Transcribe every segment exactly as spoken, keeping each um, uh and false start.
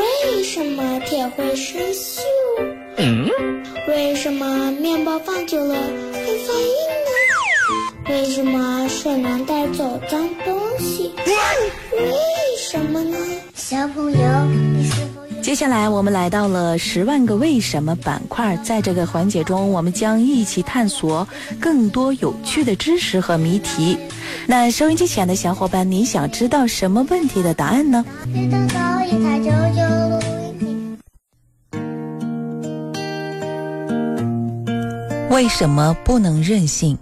为什么铁会生锈？嗯？为什么面包放久了会发硬呢？为什么水能带走脏东西？为什么呢？ 小朋友，你是否有？ 接下来我们来到了十万个为什么板块，在这个环节中，我们将一起探索更多有趣的知识和谜题。那收音机前的小伙伴，你想知道什么问题的答案呢？为什么不能任性？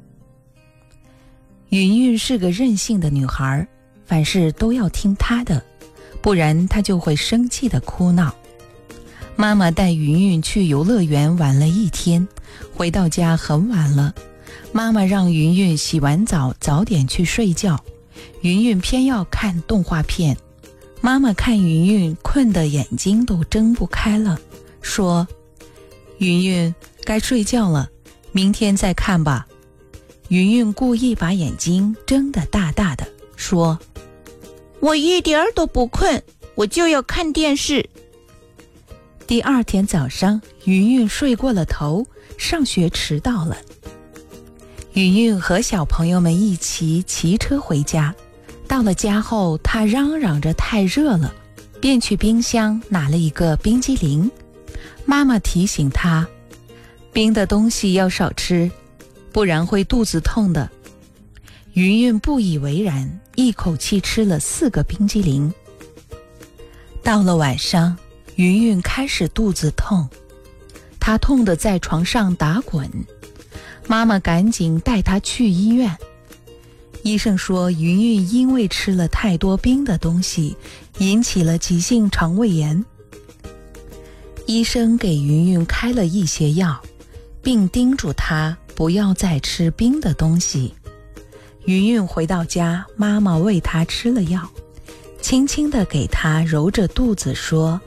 云云是个任性的女孩，凡事都要听她的，不然她就会生气地哭闹。妈妈带云云去游乐园玩了一天，回到家很晚了，妈妈让云云洗完澡早点去睡觉，云云偏要看动画片。妈妈看云云困得眼睛都睁不开了，说：云云，该睡觉了，明天再看吧。云云故意把眼睛睁得大大的，说： 我一点儿都不困，我就要看电视。 第二天早上，云云睡过了头，上学迟到了。云云和小朋友们一起骑车回家，到了家后，她嚷嚷着太热了，便去冰箱拿了一个冰激凌。妈妈提醒她，冰的东西要少吃，不然会肚子痛的。云云不以为然，一口气吃了四个冰激凌。到了晚上，云云开始肚子痛，她痛得在床上打滚。妈妈赶紧带她去医院。医生说，云云因为吃了太多冰的东西，引起了急性肠胃炎。医生给云云开了一些药，并叮嘱她不要再吃冰的东西。云云回到家，妈妈喂她吃了药，轻轻地给她揉着肚子说：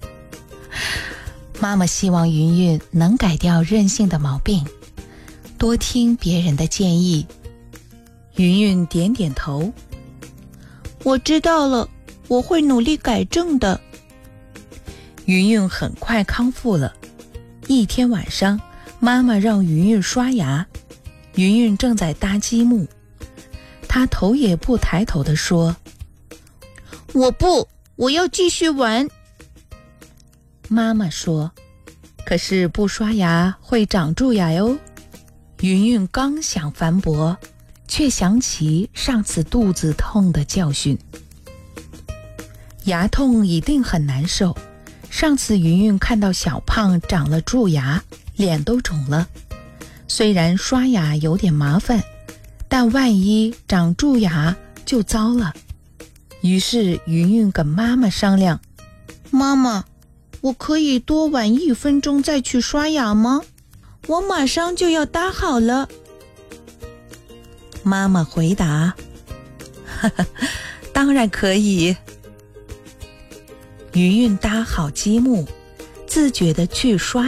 妈妈希望云云能改掉任性的毛病，多听别人的建议。云云点点头， 我知道了，我会努力改正的。 云云很快康复了。一天晚上，妈妈让云云刷牙，云云正在搭积木，她头也不抬头地说： 我不，我要继续玩。 妈妈说：可是不刷牙会长蛀牙哟。云云刚想反驳，却想起上次肚子痛的教训。牙痛一定很难受，上次云云看到小胖长了蛀牙，脸都肿了。虽然刷牙有点麻烦，但万一长蛀牙就糟了。于是云云跟妈妈商量： 妈妈，我可以多晚一分钟再去刷牙吗？我马上就要搭好了。 妈妈回答：呵呵，当然可以。云云搭好积木，自觉地去刷